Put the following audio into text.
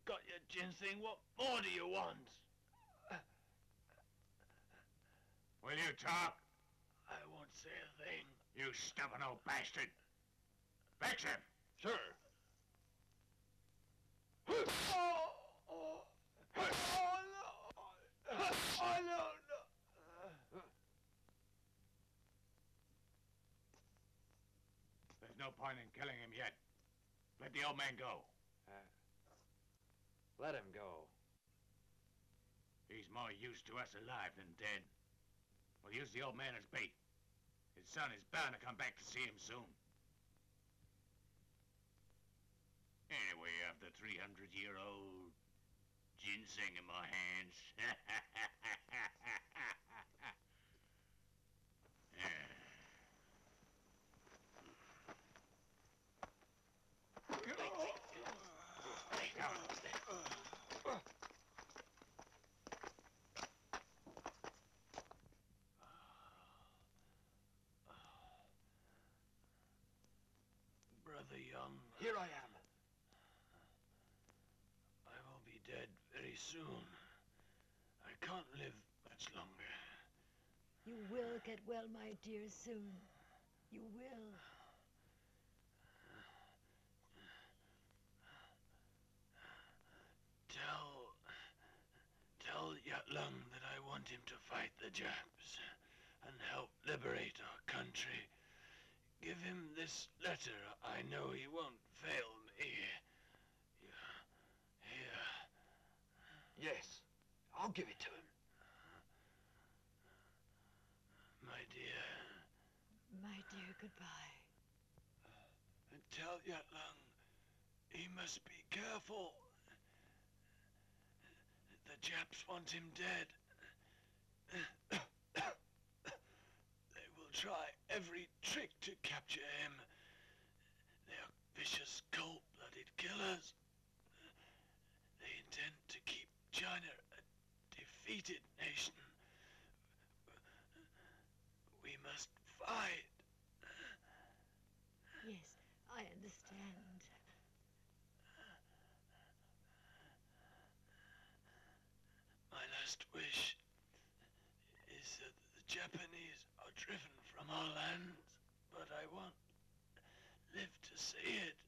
got your ginseng. What more do you want? Will you talk? I won't say a thing. You stubborn old bastard. Fix him. Sir. Oh, oh, oh, no. Oh, no. There's no point in killing him yet. Let the old man go. Let him go. He's more use to us alive than dead. We'll use the old man as bait. His son is bound to come back to see him soon. Anyway, after 300-year-old ginseng in my hands. Brother Young. Here I am. I will be dead very soon. I can't live much longer. You will get well, my dear, soon. You will. Tell Yatlung that I want him to fight the Japs and help liberate our country. Give him this letter. I know he won't fail me. Here. Yes, I'll give it to him. My dear. My dear, goodbye. And tell Yatlung he must be careful. The Japs want him dead. They will try every trick to capture him. They are vicious, cold-blooded killers. They intend to keep China a defeated nation. We must fight. Yes, I understand. My last wish is that the Japanese are driven from our lands, but I won't live to see it.